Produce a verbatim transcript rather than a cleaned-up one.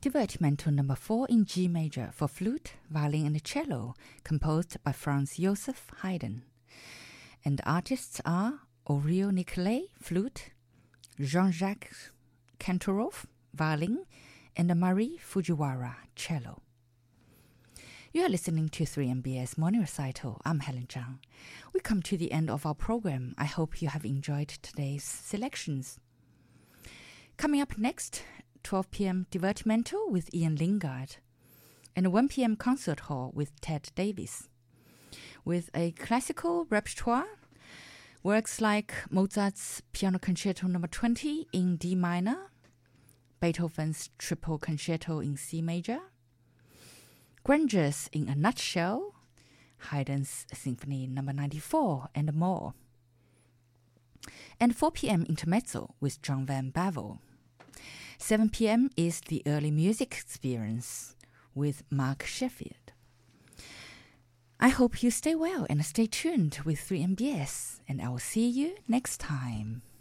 Divertimento number four in G major for flute, violin and cello, composed by Franz Joseph Haydn. And the artists are Orio Nicolai, flute, Jean-Jacques Kantorov, violin, and Marie Fujiwara, cello. You are listening to three M B S Morning Recital. I'm Helen Zhang. We come to the end of our program. I hope you have enjoyed today's selections. Coming up next, twelve p.m. Divertimento with Ian Lingard, and one p.m. Concert Hall with Ted Davis. With a classical repertoire, works like Mozart's Piano Concerto number twenty in D minor, Beethoven's Triple Concerto in C major, Grangers in a Nutshell, Haydn's Symphony number ninety-four, and more. And four p.m. Intermezzo with John Van Bavel. seven p.m. is the Early Music Experience with Mark Sheffield. I hope you stay well and stay tuned with three M B S, and I will see you next time.